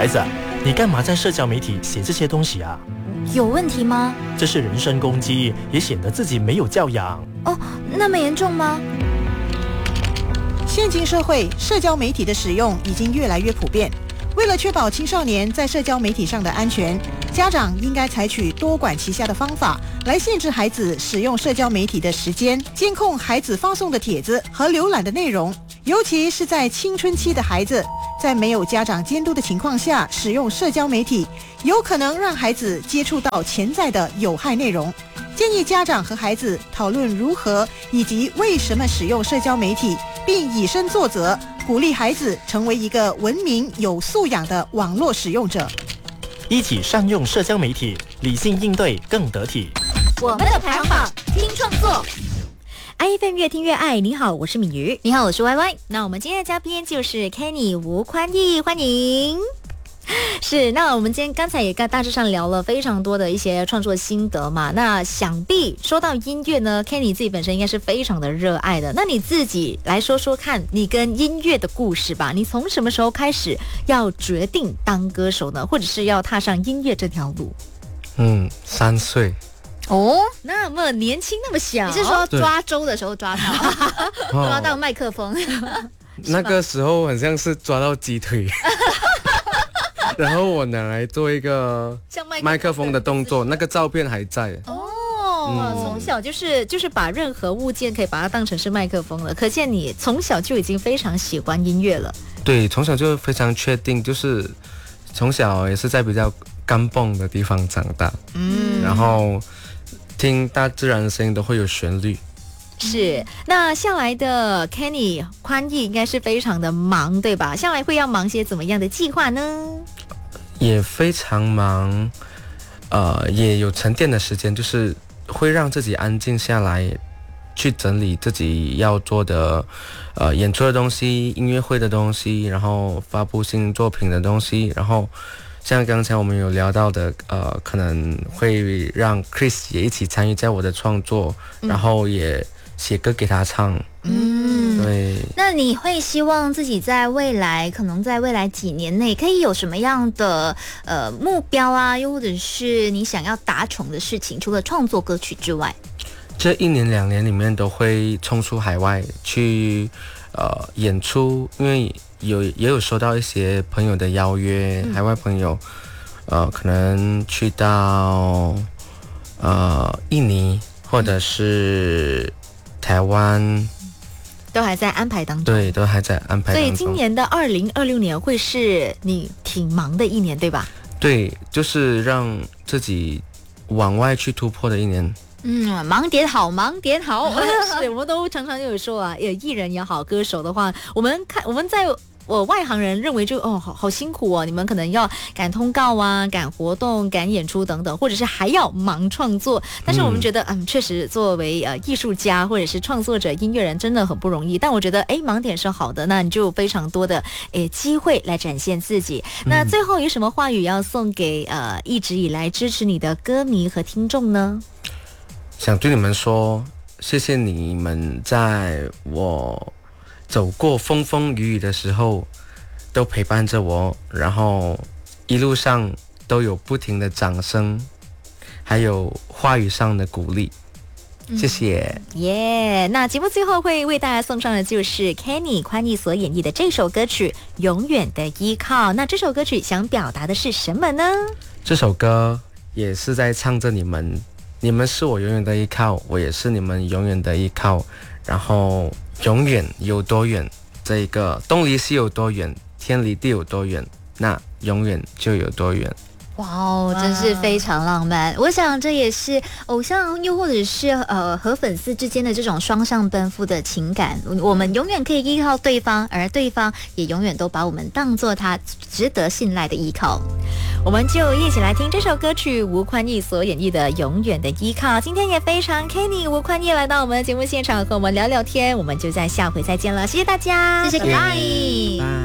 孩子，你干嘛在社交媒体写这些东西啊？ 有问题吗？ 这是人身攻击，也显得自己没有教养。 哦，那么严重吗？ 现今社会，社交媒体的使用已经越来越普遍。为了确保青少年在社交媒体上的安全，家长应该采取多管齐下的方法来限制孩子使用社交媒体的时间，监控孩子发送的帖子和浏览的内容，尤其是在青春期的孩子，在没有家长监督的情况下使用社交媒体，有可能让孩子接触到潜在的有害内容。建议家长和孩子讨论如何以及为什么使用社交媒体，并以身作则，鼓励孩子成为一个文明有素养的网络使用者。 一起善用社交媒体，理性应对更得体。 我们的排行榜，听创作。 iFM 越听越爱。你好，我是敏瑜。 你好，我是 YY。 那我们今天的嘉宾就是 Kenny 吴宽义，欢迎。是，那我们今天刚才也大致上聊了非常多的一些创作心得嘛。那想必说到音乐呢 ，Kenny 自己本身应该是非常的热爱的。那你自己来说说看，你跟音乐的故事吧。你从什么时候开始要决定当歌手呢？或者是要踏上音乐这条路 ？3岁。 哦，那么年轻，那么小。 你是说抓周的时候抓到抓到麦克风？ 那个时候好像是抓到鸡腿。然后我拿来做一个麦克风的动作，那个照片还在。 从小就是把任何物件可以把它当成是麦克风了，可见你从小就已经非常喜欢音乐了。 对，从小就非常确定，就是从小也是在比较干蹦的地方长大，然后听大自然的声音都会有旋律。 是，那向来的 Kenny 宽义应该是非常的忙，对吧？向来会要忙些怎么样的计划呢？ 也非常忙，也有沉淀的时间，就是会让自己安静下来，去整理自己要做的演出的东西、音乐会的东西，然后发布新作品的东西，然后像刚才我们有聊到的，可能会让 Chris 也一起参与在我的创作，然后也写歌给他唱。对。 那你会希望自己在未来，可能在未来几年内，可以有什么样的目标啊？又或者是你想要达成的事情？除了创作歌曲之外， 这1年2年里面都会冲出海外去演出，因为也有收到一些朋友的邀约，海外朋友，可能去到印尼或者是台湾。 都还在安排当中。 对，都还在安排当中。 所以今年的2026年会是你挺忙的一年，对吧？ 对，就是让自己往外去突破的一年。 忙点好，忙点好。 是，我们都常常有说啊，艺人也好，歌手的话，我们在外行人认为就好辛苦哦，你们可能要赶通告啊，赶活动，赶演出等等，或者是还要忙创作。但是我们觉得确实作为艺术家或者是创作者、音乐人真的很不容易。但我觉得忙点是好的，那你就有非常多的机会来展现自己。那最后有什么话语要送给一直以来支持你的歌迷和听众呢？ 想对你们说，谢谢你们在我走过风风雨雨的时候都陪伴着我，然后一路上都有不停的掌声，还有话语上的鼓励。谢谢。 那节目最后会为大家送上的就是 Kenny 宽义所演绎的这首歌曲《永远的依靠》。那这首歌曲想表达的是什么呢？这首歌也是在唱着你们是我永远的依靠，我也是你们永远的依靠，然后永远有多远，这个东离西有多远，天离地有多远，那永远就有多远。 哇哦，真是非常浪漫。我想这也是偶像又或者是和粉丝之间的这种双向奔赴的情感。我们永远可以依靠对方，而对方也永远都把我们当作他值得信赖的依靠。我们就一起来听这首歌曲，吴宽义所演绎的《永远的依靠》。今天也非常 Kenny 吴宽义来到我们的节目现场和我们聊聊天，我们就在下回再见了，谢谢大家， 谢谢，拜拜。